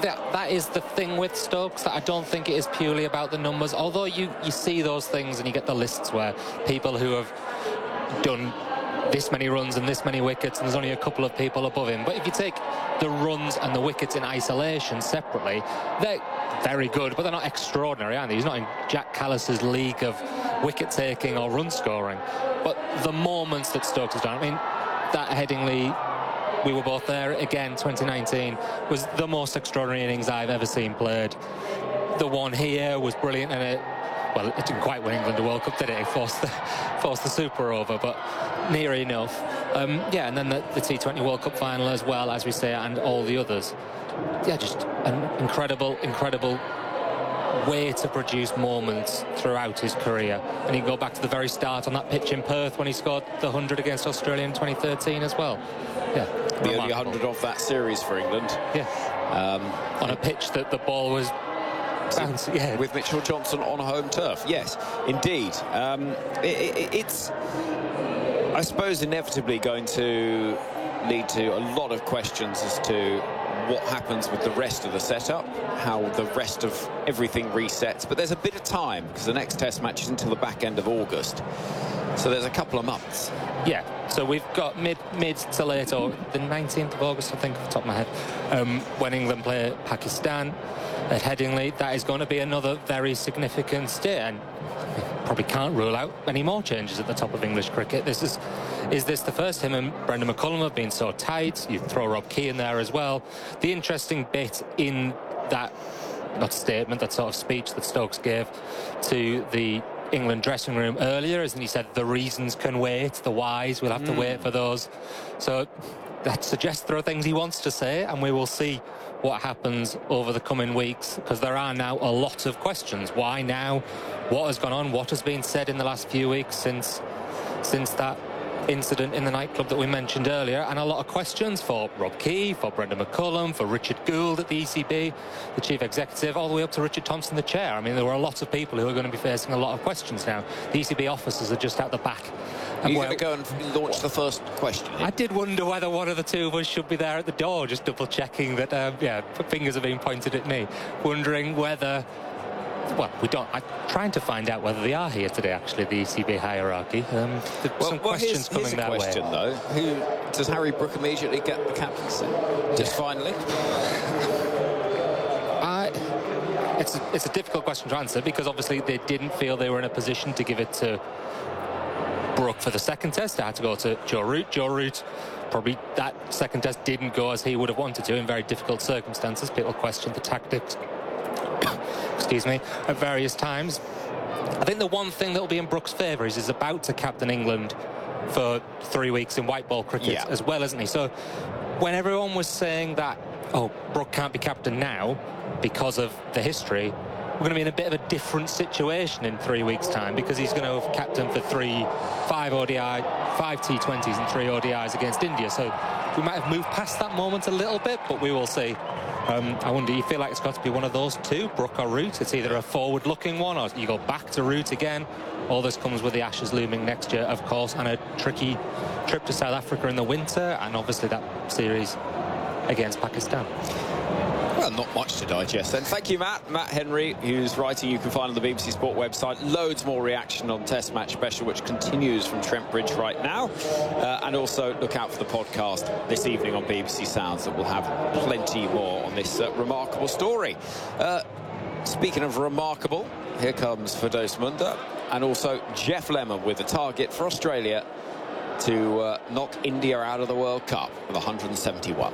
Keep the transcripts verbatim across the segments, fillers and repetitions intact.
that, that is the thing with Stokes, that I don't think it is purely about the numbers, although you, you see those things and you get the lists where people who have done this many runs and this many wickets, and there's only a couple of people above him. But if you take the runs and the wickets in isolation separately, they're very good, but they're not extraordinary either. He's not in Jack Callis's league of wicket taking or run scoring. But the moments that Stokes has done, I mean, that Headingley, we were both there again, twenty nineteen, was the most extraordinary innings I've ever seen played. The one here was brilliant, and it, well, it didn't quite win England a World Cup, did it? It forced the, forced the Super over, but near enough. Um, yeah, and then the, the T twenty World Cup final as well, as we say, and all the others. Yeah, just an incredible, incredible way to produce moments throughout his career. And you can go back to the very start on that pitch in Perth when he scored the one hundred against Australia in twenty thirteen as well. Yeah, the only one hundred of that series for England. Yeah, um, on a pitch that the ball was bouncing. Yeah, with Mitchell Johnson on home turf. Yes, indeed. Um, it, it, it's, I suppose, inevitably going to lead to a lot of questions as to what happens with the rest of the setup, how the rest of everything resets. But there's a bit of time, because the next Test match is until the back end of August. So there's a couple of months. Yeah, so we've got mid mid to late, or the nineteenth of August, I think, off the top of my head, um, when England play Pakistan at Headingley. That is going to be another very significant day, and probably can't rule out any more changes at the top of English cricket. This is is this the first? Him and Brendan McCullum have been so tight. You throw Rob Key in there as well. The interesting bit in that, not statement, that sort of speech that Stokes gave to the England dressing room earlier, is that he said the reasons can wait, the whys, we'll have mm. to wait for those. So that suggests there are things he wants to say, and we will see what happens over the coming weeks, because there are now a lot of questions. Why now? What has gone on? What has been said in the last few weeks since since that incident in the nightclub that we mentioned earlier? And a lot of questions for Rob Key, for Brendan McCullum, for Richard Gould at the E C B, the chief executive, all the way up to Richard Thompson, the chair. I mean, there were a lot of people who are going to be facing a lot of questions now. The E C B officers are just out the back. Are you going to go and launch the first question? I did wonder whether one of the two of us should be there at the door, just double-checking that, um, yeah, fingers are being pointed at me, wondering whether... Well, we don't... I'm trying to find out whether they are here today, actually, the E C B hierarchy. Um, there's well, some well, questions here's, coming here's a that question, way. though. Who, does Harry Brook immediately get the captaincy? Just finally? I... It's a, it's a difficult question to answer, because obviously they didn't feel they were in a position to give it to Brook for the second test. They had to go to Joe Root. Joe Root, probably that second test didn't go as he would have wanted to in very difficult circumstances. People questioned the tactics, excuse me, at various times. I think the one thing that will be in Brook's favour is he's about to captain England for three weeks in white ball cricket yeah. as well, isn't he? So when everyone was saying that, oh, Brook can't be captain now because of the history, we're going to be in a bit of a different situation in three weeks' time, because he's going to have captained for three, five O D I, five T twenties and three O D Is against India. So we might have moved past that moment a little bit, but we will see. Um, I wonder, you feel like it's got to be one of those two, Brook or Root? It's either a forward-looking one, or you go back to Root again. All this comes with the Ashes looming next year, of course, and a tricky trip to South Africa in the winter, and obviously that series against Pakistan. Well, not much to digest then. Thank you, Matt. Matt Henry, whose writing you can find on the B B C Sport website. Loads more reaction on Test Match Special, which continues from Trent Bridge right now. Uh, and also look out for the podcast this evening on B B C Sounds, that will have plenty more on this uh, remarkable story. Uh, speaking of remarkable, here comes Firdaus Munda, and also Geoff Lemon with a target for Australia to uh, knock India out of the World Cup with one hundred seventy-one.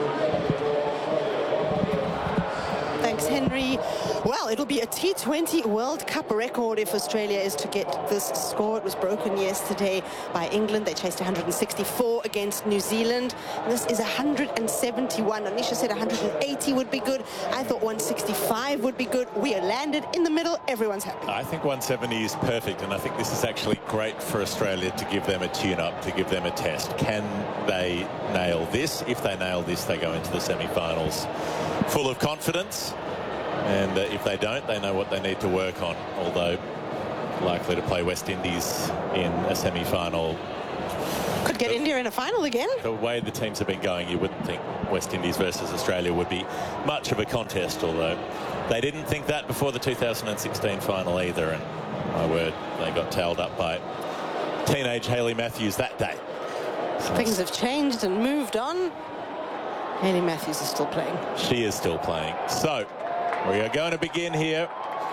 Thanks, Henry. Well, it'll be a T twenty World Cup record if Australia is to get this score. It was broken yesterday by England. They chased one hundred sixty-four against New Zealand. This is one hundred seventy-one. Anisha said one hundred eighty would be good. I thought one sixty-five would be good. We are landed in the middle. Everyone's happy. I think one seventy is perfect, and I think this is actually great for Australia to give them a tune-up, to give them a test. Can they nail this? If they nail this, they go into the semi-finals full of confidence. And uh, if they don't, they know what they need to work on, although likely to play West Indies in a semi-final Could get the, India in a final again. The way the teams have been going, you wouldn't think West Indies versus Australia would be much of a contest, although they didn't think that before the two thousand sixteen final either, and my word, they got towelled up by teenage Hayley Matthews that day. So things have changed and moved on. Hayley Matthews is still playing. She is still playing. So we are going to begin here.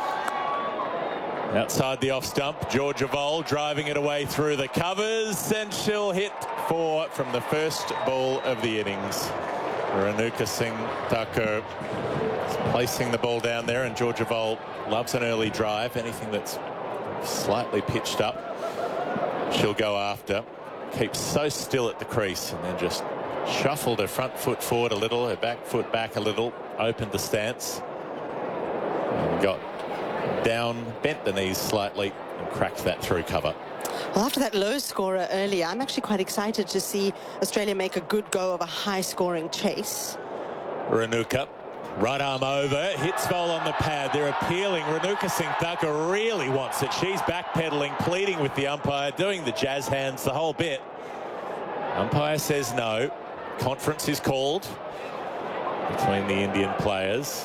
Outside the off stump, Georgia Voll driving it away through the covers, and she'll hit four from the first ball of the innings. Renuka Singh Thakur placing the ball down there, and Georgia Voll loves an early drive. Anything that's slightly pitched up, she'll go after. Keeps so still at the crease, and then just shuffled her front foot forward a little, her back foot back a little, opened the stance, and got down, bent the knees slightly, and cracked that through cover. Well, after that low scorer earlier, I'm actually quite excited to see Australia make a good go of a high-scoring chase. Renuka, right arm over, hits Voll on the pad. They're appealing. Renuka Singh Thakur really wants it. She's backpedaling, pleading with the umpire, doing the jazz hands, the whole bit. Umpire says no. Conference is called between the Indian players.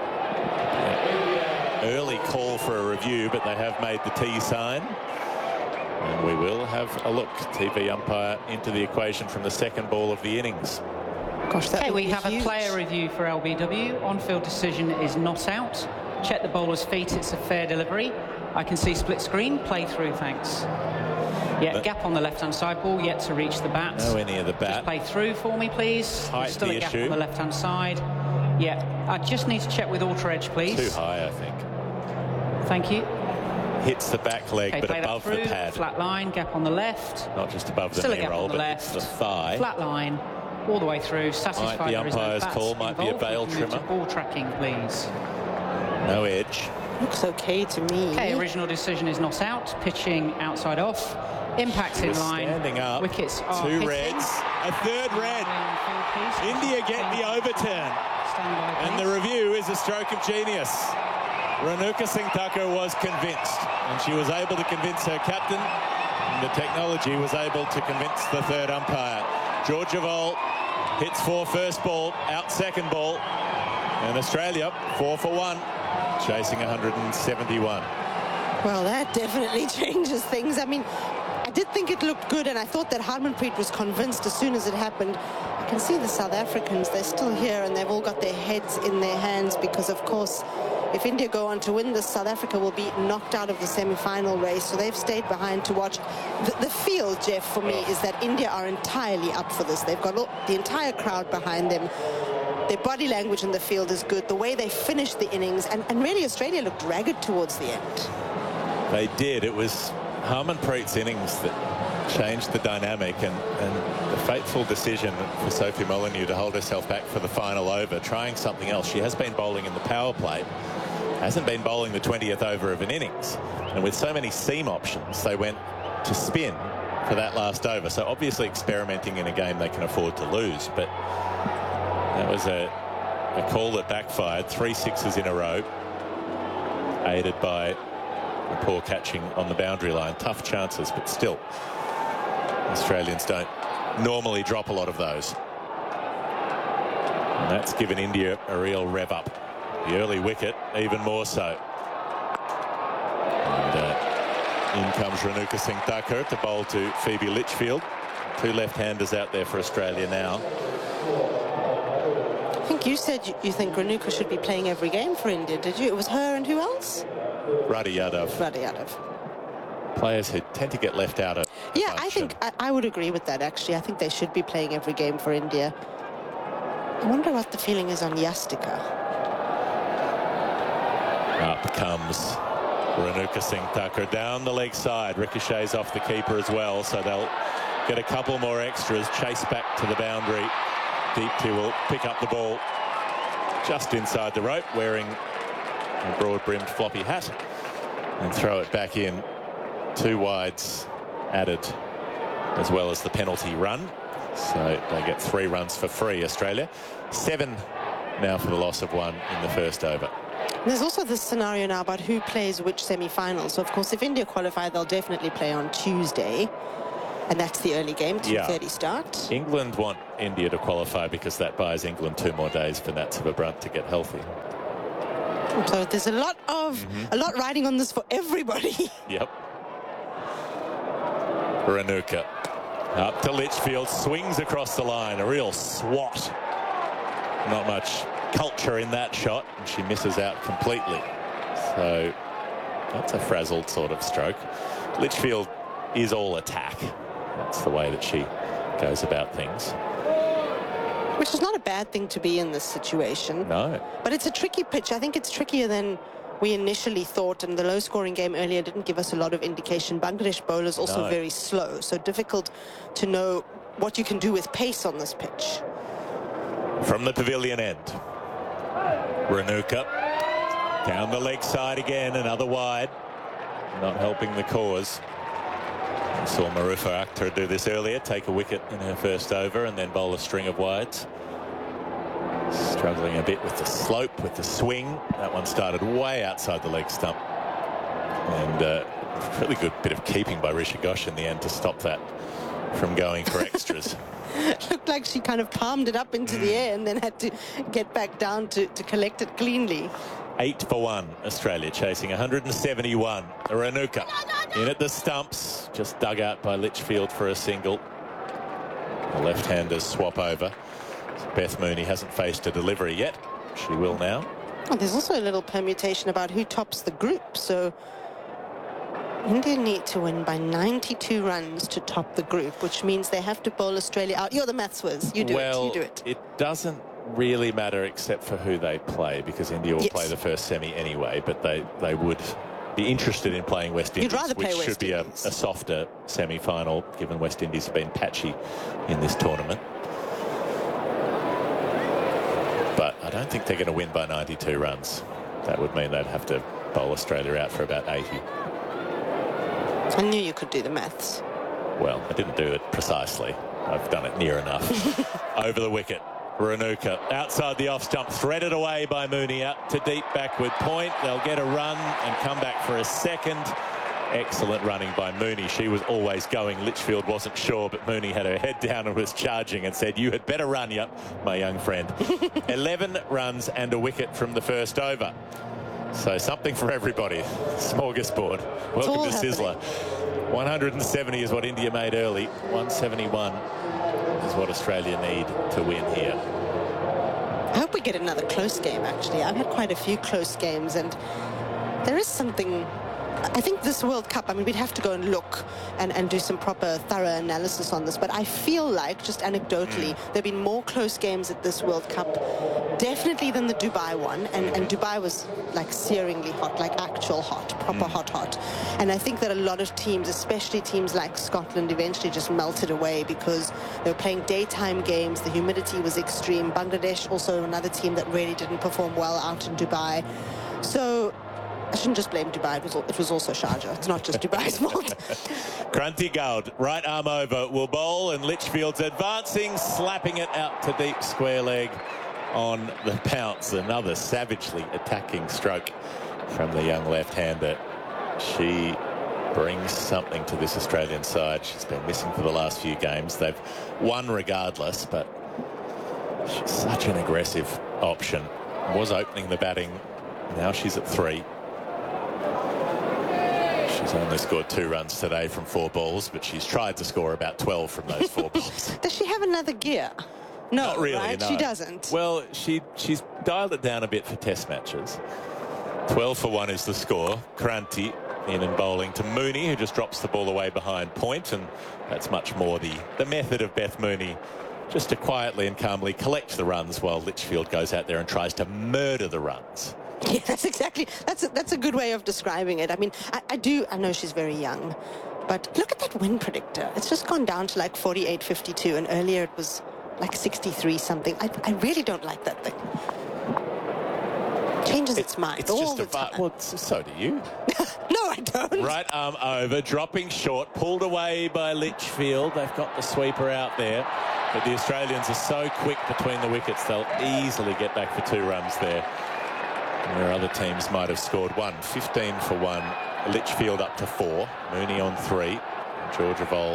Early call for a review, but they have made the T sign. And we will have a look. T V umpire into the equation from the second ball of the innings. Gosh, that okay, we have huge. a player review for L B W. On-field decision is not out. Check the bowler's feet. It's a fair delivery. I can see split screen. Play through, thanks. Yeah, but gap on the left-hand side. Ball yet to reach the bat. No any of the bat. Just play through for me, please. Height Still the a gap issue. on the left-hand side. Yeah, I just need to check with Ultra Edge, please. Too high, I think. Thank you. Hits the back leg, Okay, but play above that through. the pad. Flat line, gap on the left. Not just above the Still a knee gap roll, on the but left. it's the thigh. Flat line, all the way through. Satisfied Might the there is no umpire's bats call, might be a involved. veil We can move to trimmer. Ball tracking, please. No edge. Looks okay to me. Okay, original decision is not out. Pitching outside off. Impact She in was line. standing up. Wickets are Two hitting. reds. A third red. India get the overturn. And the review is a stroke of genius. Renuka Singh Thakur was convinced, and she was able to convince her captain, and the technology was able to convince the third umpire. Georgia Voll hits four first ball, out second ball, and Australia four for one, chasing one hundred seventy-one. Well, that definitely changes things. I mean, I did think it looked good, and I thought that Harmanpreet was convinced as soon as it happened. I can see the South Africans, they're still here, and they've all got their heads in their hands because, of course, if India go on to win this, South Africa will be knocked out of the semi-final race, so they've stayed behind to watch. The, the feel, Jeff, for me, is that India are entirely up for this. They've got all, the entire crowd behind them. Their body language in the field is good. The way they finished the innings, and, and really Australia looked ragged towards the end. They did. It was Harmanpreet's innings that changed the dynamic, and, and the fateful decision for Sophie Molyneux to hold herself back for the final over, trying something else. She has been bowling in the power play, hasn't been bowling the twentieth over of an innings, and with so many seam options, they went to spin for that last over. So obviously experimenting in a game they can afford to lose, but that was a, a call that backfired. Three sixes in a row, aided by poor catching on the boundary line. Tough chances, but still, Australians don't normally drop a lot of those. And that's given India a real rev up. The early wicket, even more so. And uh, in comes Renuka Singh Thakur to bowl to Phoebe Litchfield. Two left-handers out there for Australia now. I think you said you, you think Renuka should be playing every game for India, did you? It was her and who else? Ruddy Yadav. Ruddy Yadav. Players who tend to get left out of Yeah, function. I think I, I would agree with that, actually. I think they should be playing every game for India. I wonder what the feeling is on Yastika. Up comes Renuka Singh Thakur down the leg side. Ricochets off the keeper as well, so they'll get a couple more extras. Chase back to the boundary. Deepti will pick up the ball just inside the rope, wearing a broad-brimmed floppy hat, and throw it back in. Two wides added, as well as the penalty run. So they get three runs for free, Australia. Seven now for the loss of one in the first over. There's also this scenario now about who plays which semi-final. So, of course, if India qualify, they'll definitely play on Tuesday. And that's the early game, two thirty yeah. start. England want India to qualify because that buys England two more days for Natseva Brunt to get healthy. So there's a lot of Mm-hmm. a lot riding on this for everybody. Yep. Renuka up to Litchfield, swings across the line, a real swat. Not much culture in that shot, and she misses out completely. So that's a frazzled sort of stroke. Litchfield is all attack. That's the way that she goes about things. Which is not a bad thing to be in this situation. No. But it's a tricky pitch. I think it's trickier than we initially thought, and the low-scoring game earlier didn't give us a lot of indication. Bangladesh bowlers also No. very slow, so difficult to know what you can do with pace on this pitch. From the pavilion end, Renuka down the leg side again, another wide, not helping the cause. We saw Marufa Akhtar do this earlier, take a wicket in her first over and then bowl a string of wides. Struggling a bit with the slope, with the swing. That one started way outside the leg stump. And uh, really good bit of keeping by Rishi Ghosh in the end to stop that from going for extras. It looked like she kind of palmed it up into the air and then had to get back down to, to collect it cleanly. Eight for one, Australia chasing one hundred seventy-one. Renuka in at the stumps, just dug out by Litchfield for a single. The left-handers swap over. Beth Mooney hasn't faced a delivery yet. She will now. Oh, there's also a little permutation about who tops the group. So India need to win by ninety-two runs to top the group, which means they have to bowl Australia out. You're the maths whiz. You do well, it. You do it. It doesn't really matter except for who they play, because India will Yes. play the first semi anyway, but they, they would be interested in playing West You'd Indies, rather which play should West be a, Indies. a softer semi-final, given West Indies have been patchy in this tournament. But I don't think they're going to win by ninety-two runs. That would mean they'd have to bowl Australia out for about eighty. I knew you could do the maths. Well, I didn't do it precisely. I've done it near enough. Over the wicket, Renuka outside the off stump, threaded away by Mooney up to deep backward point. They'll get a run and come back for a second. Excellent running by Mooney. She was always going. Litchfield wasn't sure, but Mooney had her head down and was charging and said, "You had better run, yep, my young friend." eleven runs and a wicket from the first over. So something for everybody. Smorgasbord. Welcome all to Sizzler. one hundred seventy is what India made early. one seventy-one is what Australia need to win here. I hope we get another close game, actually. I've had quite a few close games, and there is something... I think this World Cup, I mean, we'd have to go and look and, and do some proper thorough analysis on this, but I feel like, just anecdotally, there have been more close games at this World Cup, definitely than the Dubai one, and, and Dubai was like searingly hot, like actual hot, proper hot, hot. And I think that a lot of teams, especially teams like Scotland, eventually just melted away because they were playing daytime games, the humidity was extreme. Bangladesh, also another team that really didn't perform well out in Dubai. So I shouldn't just blame Dubai. It was, it was also Sharjah. It's not just Dubai's fault. Kranti Gaud, right arm over, will bowl, and Litchfield's advancing, slapping it out to deep square leg on the pounce. Another savagely attacking stroke from the young left-hander. She brings something to this Australian side. She's been missing for the last few games. They've won regardless, but she's such an aggressive option. Was opening the batting. Now she's at three. She's only scored two runs today from four balls, but she's tried to score about twelve from those four balls. Does she have another gear? No, Not really, right? no. She doesn't. Well, she she's dialed it down a bit for test matches. twelve for one is the score. Kranti in and bowling to Mooney, who just drops the ball away behind point, and that's much more the, the method of Beth Mooney, just to quietly and calmly collect the runs while Litchfield goes out there and tries to murder the runs. Yeah, that's exactly, that's a, that's a good way of describing it. I mean, I, I do, I know she's very young, but look at that win predictor. It's just gone down to like forty-eight fifty-two, and earlier it was like sixty-three something. I, I really don't like that thing. Changes its mind It's all just the a time. well, so do you. No, I don't. Right arm over, dropping short, pulled away by Litchfield. They've got the sweeper out there, but the Australians are so quick between the wickets, they'll easily get back for two runs there, where other teams might have scored one. fifteen for one, Litchfield up to four, Mooney on three, Georgia Vole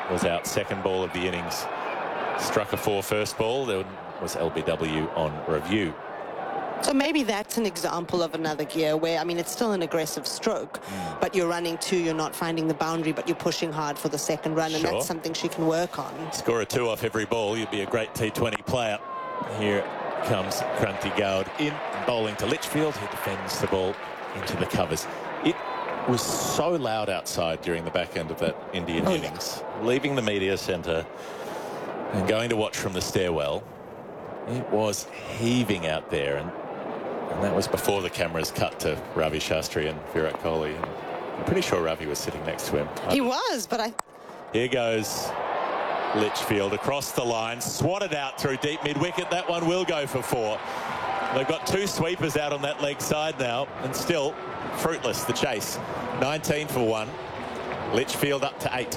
was out. Second ball of the innings. Struck a four first ball. There was L B W on review. So maybe that's an example of another gear where, I mean, it's still an aggressive stroke, mm. but you're running two, you're not finding the boundary, but you're pushing hard for the second run, and sure. that's something she can work on. Score a two off every ball, you'd be a great T twenty player. Here comes Kranti Gaud in, bowling to Litchfield, who defends the ball into the covers. It was so loud outside during the back end of that Indian oh, innings. Yeah. Leaving the media centre and going to watch from the stairwell, it was heaving out there, and And that was before the cameras cut to Ravi Shastri and Virat Kohli. I'm pretty sure Ravi was sitting next to him. He was, but I... Here goes Litchfield across the line, swatted out through deep mid-wicket. That one will go for four. They've got two sweepers out on that leg side now, and still fruitless, the chase. nineteen for one. Litchfield up to eight.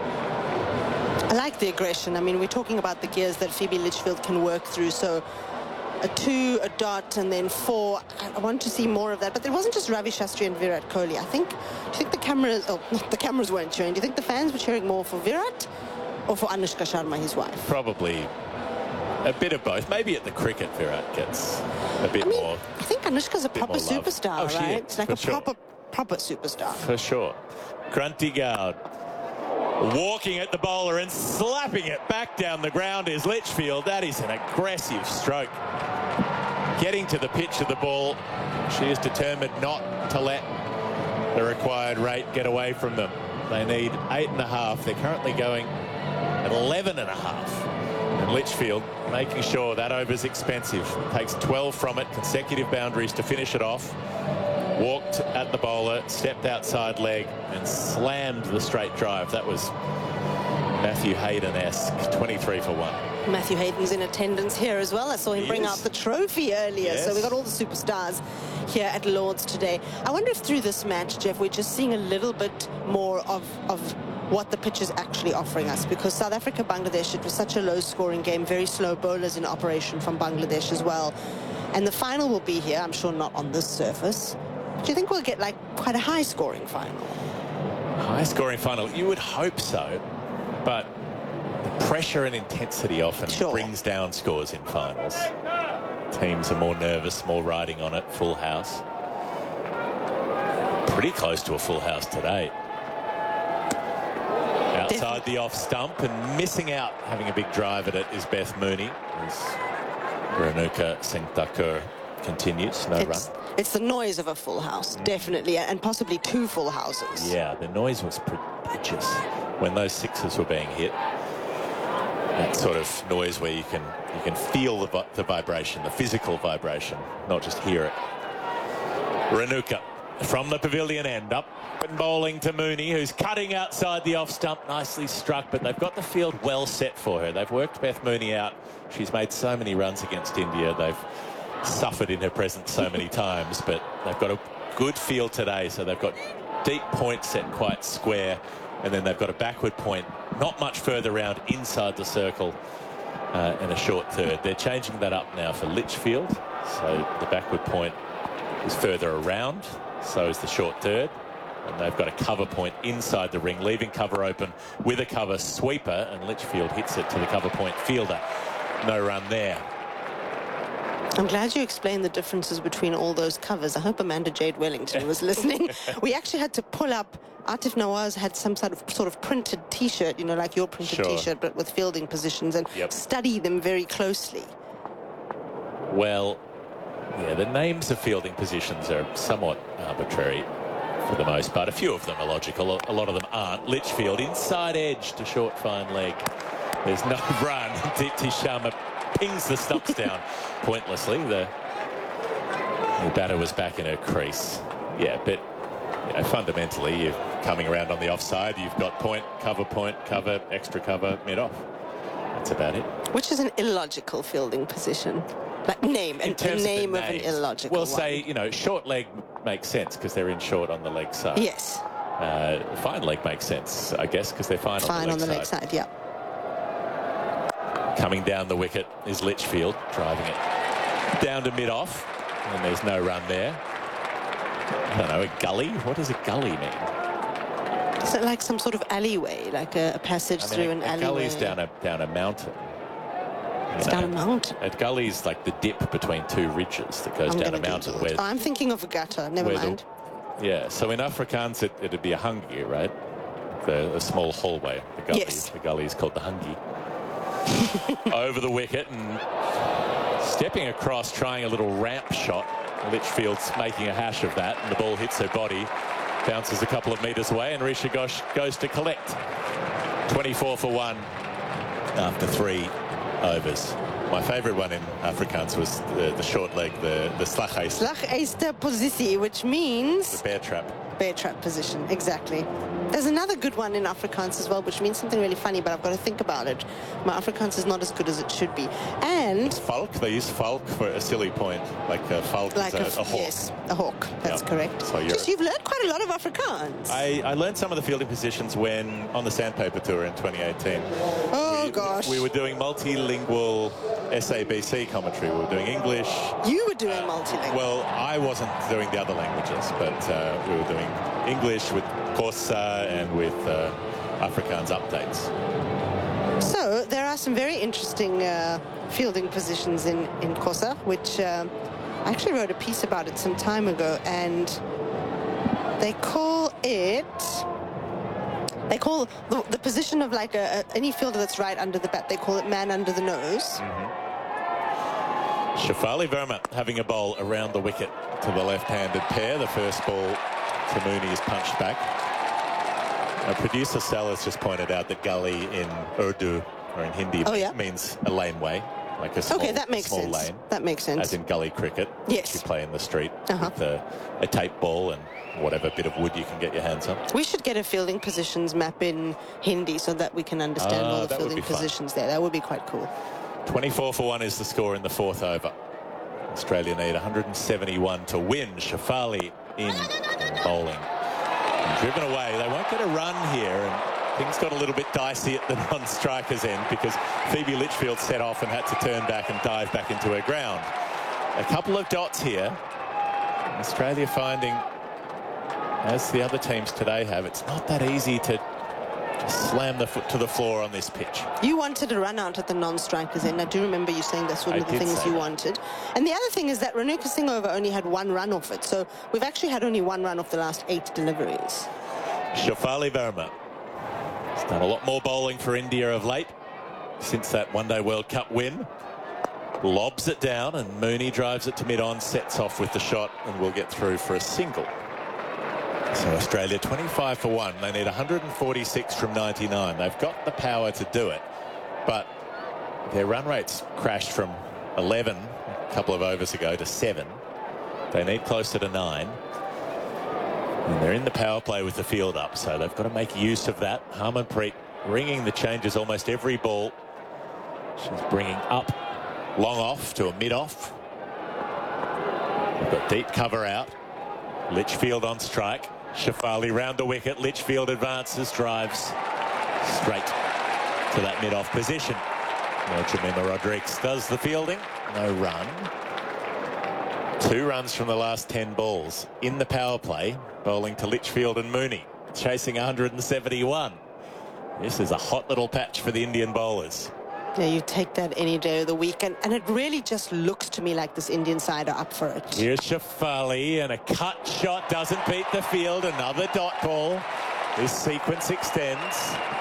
I like the aggression. I mean, we're talking about the gears that Phoebe Litchfield can work through, so... a two, a dot, and then four. I want to see more of that. But it wasn't just Ravi Shastri and Virat Kohli. I think, do you think the cameras, oh, the cameras weren't cheering. Do you think the fans were cheering more for Virat or for Anushka Sharma, his wife? Probably a bit of both. Maybe at the cricket, Virat gets a bit I mean, more. I think Anushka's a proper superstar, oh, right? Is, it's like a sure. proper, proper superstar. For sure. Kranti Gaud walking at the bowler and slapping it back down the ground is Litchfield. That is an aggressive stroke. Getting to the pitch of the ball, she is determined not to let the required rate get away from them. They need eight and a half. They're currently going at eleven and a half. And Litchfield making sure that over's expensive. Takes twelve from it, consecutive boundaries to finish it off. Walked at the bowler, stepped outside leg and slammed the straight drive. That was Matthew Hayden-esque, twenty-three for one. Matthew Hayden's in attendance here as well. I saw him he bring is. out the trophy earlier. Yes. So we got all the superstars here at Lord's today. I wonder if through this match, Jeff, we're just seeing a little bit more of, of what the pitch is actually offering us, because South Africa, Bangladesh, it was such a low-scoring game, very slow bowlers in operation from Bangladesh as well. And the final will be here, I'm sure not on this surface. Do you think we'll get like quite a high-scoring final? High-scoring final, you would hope so, but the pressure and intensity often sure. brings down scores in finals. Teams are more nervous, more riding on it. Full house. Pretty close to a full house today. Outside the off stump and missing out, having a big drive at it, is Beth Mooney. As Renuka Singh Thakur continues, no it's, run. It's the noise of a full house, mm. definitely, and possibly two full houses. Yeah, the noise was prodigious when those sixes were being hit. That sort of noise where you can you can feel the, the vibration, the physical vibration, not just hear it. Renuka from the pavilion end, up and bowling to Mooney, who's cutting outside the off stump, nicely struck, but they've got the field well set for her. They've worked Beth Mooney out. She's made so many runs against India. They've suffered in her presence so many times, but they've got a good field today, so they've got deep points set quite square, and then they've got a backward point not much further round inside the circle uh, and a short third. They're changing that up now for Litchfield, so the backward point is further around, so is the short third, and they've got a cover point inside the ring, leaving cover open with a cover sweeper, and Litchfield hits it to the cover point fielder. No run there. I'm glad you explained the differences between all those covers. I hope Amanda Jade Wellington was listening. We actually had to pull up. Atif Nawaz had some sort of sort of printed T-shirt, you know, like your printed Sure. T-shirt, but with fielding positions, and Yep. study them very closely. Well, yeah, the names of fielding positions are somewhat arbitrary for the most part. A few of them are logical. A lot of them aren't. Litchfield, inside edge to short fine leg. There's no run. Dipti Sharma pings the stumps down pointlessly. The, the batter was back in her crease. Yeah, but you know, fundamentally, you're coming around on the offside. You've got point, cover point, cover, extra cover, mid-off. That's about it. Which is an illogical fielding position. Like name, In a, a terms of the name of, an names, illogical We'll one. say, you know, short leg makes sense because they're in short on the leg side. Yes. Uh, fine leg makes sense, I guess, because they're fine, Fine on the leg on the side. leg side, yeah. Coming down the wicket is Litchfield, driving it down to mid-off, and there's no run there. I don't know, a gully? What does a gully mean? Is it like some sort of alleyway, like a, a passage I mean, through a, an a alleyway? gully's down a down a mountain. It's You down a know, mountain. A gully's like the dip between two ridges that goes I'm down a gonna mountain. Google it. Where, I'm thinking of a gutter. Never where the- mind. yeah, so in Afrikaans it, it'd be a hungi, right? The, a small hallway. The gully, Yes. the gully is called the hungi. Over the wicket and stepping across, trying a little ramp shot. Litchfield's making a hash of that, and the ball hits her body, bounces a couple of metres away, and Risha Ghosh goes to collect. twenty-four for one after three overs. My favourite one in Afrikaans was the, the short leg, the, the slaghuis, Slaghuister positie, which means the bear trap. bear trap position. Exactly. There's another good one in Afrikaans as well, which means something really funny, but I've got to think about it. My Afrikaans is not as good as it should be. And Falk, they use falk for a silly point, like a falk like is a, a, a hawk. Yes, a hawk. That's Yeah. correct. So you're- Just, you've learned quite a lot of Afrikaans. I, I learned some of the fielding positions when on the Sandpaper Tour in twenty eighteen. oh, we, gosh. We were doing multilingual S A B C commentary. We were doing English. You were doing multilingual. Well, I wasn't doing the other languages, but uh, we were doing English with Corsa and with uh, Afrikaans updates. So there are some very interesting uh, fielding positions in, in Xhosa, which uh, I actually wrote a piece about it some time ago, and they call it, they call the, the position of like a, a, any fielder that's right under the bat, they call it man under the nose. Shafali Verma having a bowl around the wicket to the left-handed pair. The first ball to Mooney is punched back. Our producer Sal has just pointed out that gully in Urdu or in Hindi Oh, yeah? means a laneway, like a small, Okay, that makes small sense. lane, That makes sense. as in gully cricket. Yes. You play in the street Uh-huh. with a, a tape ball and whatever bit of wood you can get your hands on. We should get a fielding positions map in Hindi so that we can understand Ah, all the that would fielding be fun. positions there. That would be quite cool. twenty-four for one is the score in the fourth over. Australia need one hundred seventy-one to win. Shafali in bowling. And driven away. They won't get a run here, and things got a little bit dicey at the non-strikers end because Phoebe Litchfield set off and had to turn back and dive back into her ground. A couple of dots here. Australia finding, as the other teams today have, it's not that easy to just slam the foot to the floor on this pitch. You wanted a run out at the non-strikers end. I do remember you saying that's one I of the did things say you that. wanted. And the other thing is that Renuka Singh-over only had one run off it. So we've actually had only one run off the last eight deliveries. Shafali Verma has done a lot more bowling for India of late since that one-day World Cup win. Lobs it down and Mooney drives it to mid-on, sets off with the shot and will get through for a single. So Australia twenty-five for one. They need one hundred forty-six from ninety-nine. They've got the power to do it, but their run rates crashed from eleven a couple of overs ago to seven. They need closer to nine. And they're in the power play with the field up, so they've got to make use of that. Harmanpreet ringing the changes almost every ball. She's bringing up, long off to a mid-off. They've got deep cover out. Litchfield on strike. Shafali round the wicket. Litchfield advances, drives straight to that mid-off position. Well, Jemima Rodrigues does the fielding. No run. Two runs from the last ten balls in the power play, bowling to Litchfield and Mooney, chasing one hundred seventy-one. This is a hot little patch for the Indian bowlers. Yeah, you take that any day of the week. And, and it really just looks to me like this Indian side are up for it. Here's Shafali, and a cut shot doesn't beat the field. Another dot ball. This sequence extends.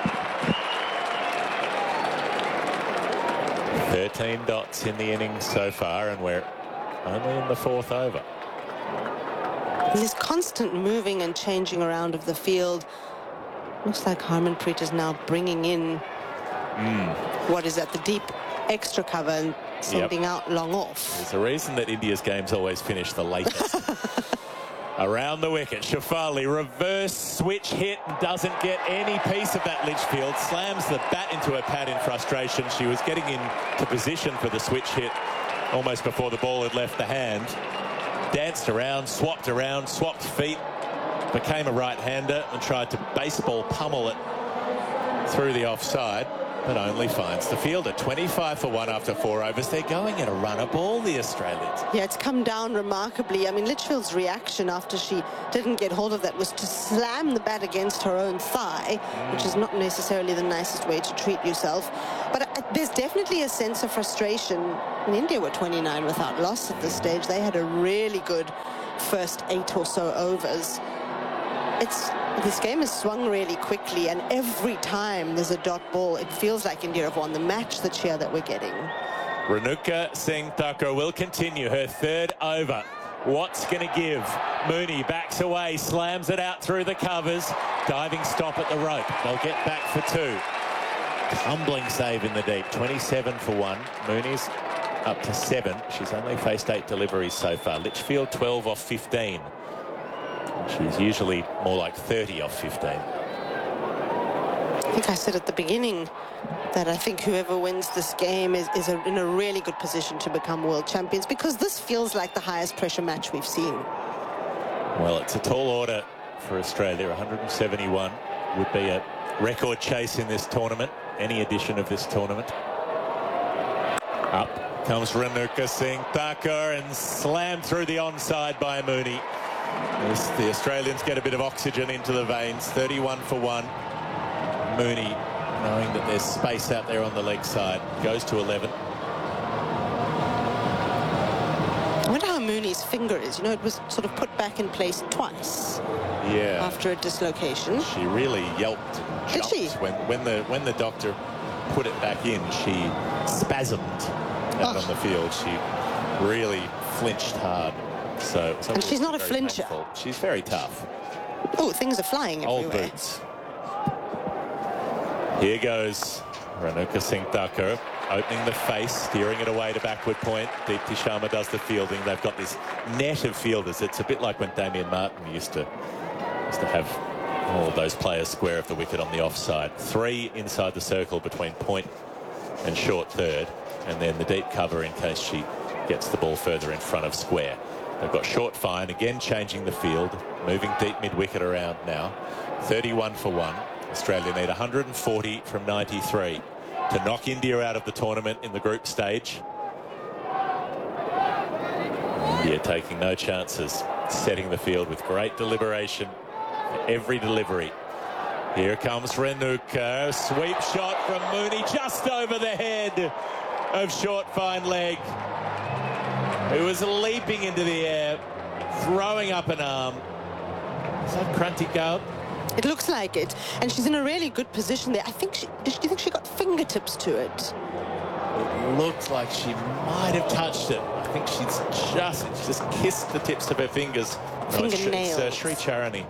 thirteen dots in the innings so far, and we're only in the fourth over. And this constant moving and changing around of the field. Looks like Harmanpreet is now bringing in Mm. what is that, the deep extra cover and sending out long off. There's a reason that India's games always finish the latest. Around the wicket, Shafali, reverse switch hit, and doesn't get any piece of that Litchfield. Slams the bat into her pad in frustration. She was getting into position for the switch hit almost before the ball had left the hand. Danced around, swapped around, swapped feet, became a right-hander and tried to baseball pummel it through the offside. but only finds the fielder. twenty-five for one after four overs. They're going at a runner ball, the Australians. Yeah, it's come down remarkably. I mean, Litchfield's reaction after she didn't get hold of that was to slam the bat against her own thigh, mm. which is not necessarily the nicest way to treat yourself. But uh, there's definitely a sense of frustration. And India were twenty-nine without loss at this stage. They had a really good first eight or so overs. It's this game has swung really quickly, and every time there's a dot ball, it feels like India have won the match, the cheer that we're getting. Renuka Singh Thakur will continue her third over. What's going to give? Mooney backs away, slams it out through the covers. Diving stop at the rope. They'll get back for two. Tumbling save in the deep. twenty-seven for one. Mooney's up to seven. She's only faced eight deliveries so far. Litchfield twelve off fifteen. She's usually more like thirty off fifteen. I think I said at the beginning that I think whoever wins this game is, is a, in a really good position to become world champions, because this feels like the highest pressure match we've seen. Well, it's a tall order for Australia. one hundred seventy-one would be a record chase in this tournament, any edition of this tournament. Up comes Renuka Singh Thakur and slammed through the onside by Mooney. As the Australians get a bit of oxygen into the veins. thirty-one for one. Mooney, knowing that there's space out there on the leg side, goes to eleven. I wonder how Mooney's finger is. You know, it was sort of put back in place twice. Yeah. After a dislocation. She really yelped and jumped. Did she? When, when, the, when the doctor put it back in, she spasmed out oh. on the field. She really flinched hard. So, and she's not a flincher. Painful. She's very tough. Oh, things are flying everywhere. Old boots. Here goes Renuka Singh Thakur, opening the face, steering it away to backward point. Deepti Sharma does the fielding. They've got this net of fielders. It's a bit like when Damien Martin used to, used to have all those players square of the wicket on the offside. Three inside the circle between point and short third, and then the deep cover in case she gets the ball further in front of square. They've got short fine, again changing the field, moving deep mid-wicket around now. thirty-one for one. Australia need one hundred forty from ninety-three to knock India out of the tournament in the group stage. India taking no chances, setting the field with great deliberation for every delivery. Here comes Renuka, sweep shot from Mooney just over the head of short fine leg, who was leaping into the air, throwing up an arm. Is that Kranti Gaur? It looks like it, and she's in a really good position there. I think she, do you think she got fingertips to it? It looks like she might have touched it. I think she's just she just kissed the tips of her fingers. Fingernails. No, it's, uh, Sri Charani.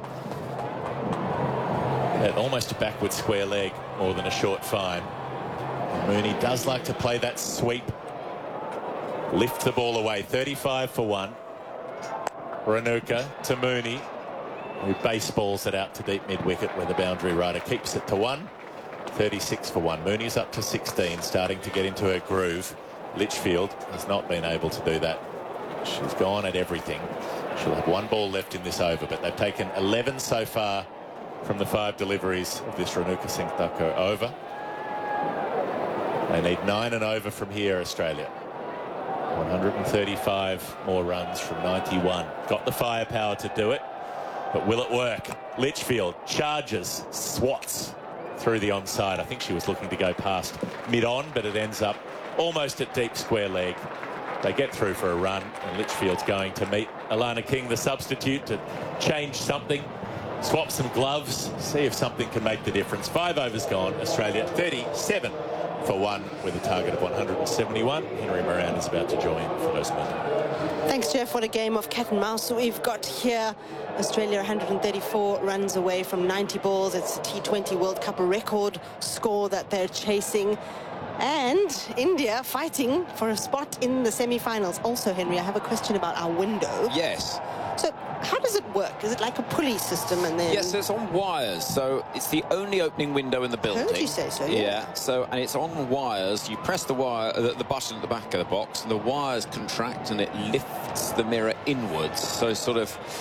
Had almost a backward square leg, more than a short fine. Mooney does like to play that sweep. Lift the ball away. thirty-five for one. Renuka to Mooney, who baseballs it out to deep mid-wicket where the boundary rider keeps it to one. thirty-six for one. Mooney's up to sixteen, starting to get into her groove. Litchfield has not been able to do that. She's gone at everything. She'll have one ball left in this over, but they've taken eleven so far from the five deliveries of this Renuka Singh Thakur over. They need nine and over from here, Australia. one hundred thirty-five more runs from ninety-one. Got the firepower to do it, but will it work? Litchfield charges, swats through the onside. I think she was looking to go past mid-on, but it ends up almost at deep square leg. They get through for a run, and Litchfield's going to meet Alana King, the substitute, to change something, swap some gloves, see if something can make the difference. Five overs gone. Australia thirty-seven for one with a target of one hundred seventy-one. Henry Moran is about to join for those men. Thanks, Jeff. What a game of cat and mouse we've got here. Australia one hundred thirty-four runs away from ninety balls. It's a T twenty World Cup record score that they're chasing. And India fighting for a spot in the semi-finals. Also, Henry, I have a question about our window. Yes. So how does it work? Is it like a pulley system and then... Yes, it's on wires. So it's the only opening window in the building. Heard you say so, yeah. Yeah, so, and it's on wires. You press the wire, the, the button at the back of the box, and the wires contract and it lifts the mirror inwards. So sort of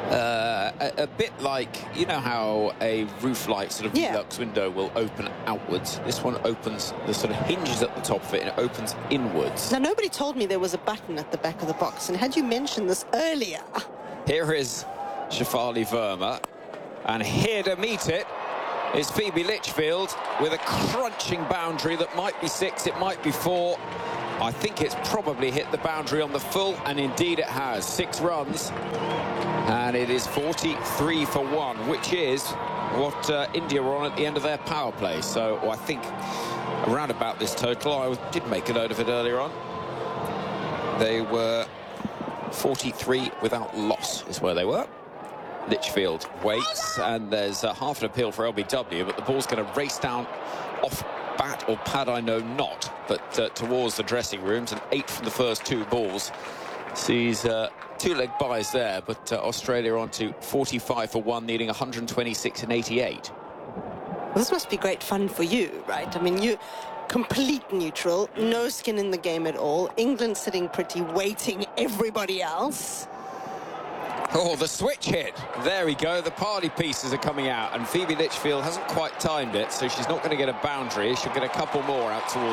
Uh, a, a bit like, you know how a roof light sort of Yeah. Velux window will open outwards. This one opens, the sort of hinges at the top of it, and it opens inwards. Now, nobody told me there was a button at the back of the box, and had you mentioned this earlier? Here is Shafali Verma, and here to meet it is Phoebe Litchfield with a crunching boundary that might be six, it might be four. I think it's probably hit the boundary on the full, and indeed it has. Six runs, and it is forty-three for one, which is what uh, India were on at the end of their power play. So I think around about this total, I did make a note of it earlier on. They were forty-three without loss is where they were. Litchfield waits, and there's uh, half an appeal for L B W, but the ball's going to race down off bat or pad, I know not, but uh, towards the dressing rooms, and eight from the first two balls. Sees uh, two leg buys there, but uh, Australia on to forty-five for one, needing one hundred twenty-six and eighty-eight. Well, this must be great fun for you, right? I mean, you complete neutral, no skin in the game at all. England sitting pretty, waiting everybody else. Oh, the switch hit. There we go. The party pieces are coming out, and Phoebe Litchfield hasn't quite timed it, so she's not going to get a boundary. She'll get a couple more out towards